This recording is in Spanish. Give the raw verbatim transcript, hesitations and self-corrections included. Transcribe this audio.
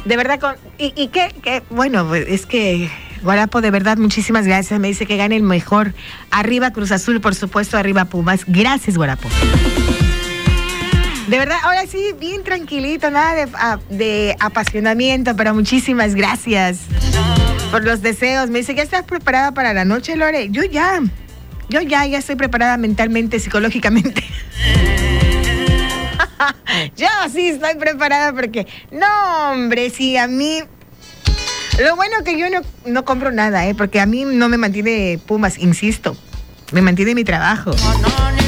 De verdad, con, y, y qué, qué, bueno, pues es que Guarapo, de verdad, muchísimas gracias. Me dice que gane el mejor. Arriba Cruz Azul, por supuesto, arriba Pumas. Gracias, Guarapo. De verdad, ahora sí, bien tranquilito, nada de, de apasionamiento, pero muchísimas gracias por los deseos. Me dice, ¿ya estás preparada para la noche, Lore? Yo ya, yo ya, ya estoy preparada mentalmente, psicológicamente. Yo sí estoy preparada porque, no, hombre, sí, a mí... Lo bueno que yo no, no compro nada, ¿eh? Porque a mí no me mantiene Pumas, insisto. Me mantiene mi trabajo. No, no,